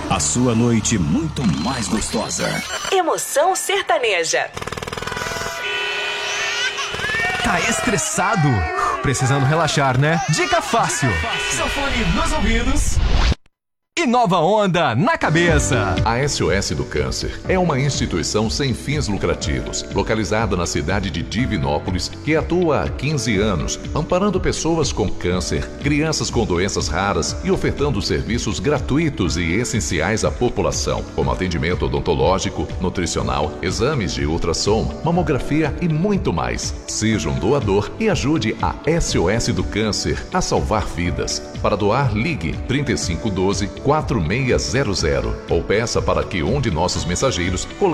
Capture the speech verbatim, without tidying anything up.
A sua noite muito mais gostosa. Emoção sertaneja. Tá estressado? Precisando relaxar, né? Dica fácil. Só fone nos ouvidos e nova onda na cabeça. A S O S do Câncer é uma instituição sem fins lucrativos, localizada na cidade de Divinópolis, que atua há quinze anos, amparando pessoas com câncer, crianças com doenças raras e ofertando serviços gratuitos e essenciais à população, como atendimento odontológico, nutricional, exames de ultrassom, mamografia e muito mais. Seja um doador e ajude a S O S do Câncer a salvar vidas. Para doar, ligue trinta e cinco doze, quatro seis zero zero ou peça para que um de nossos mensageiros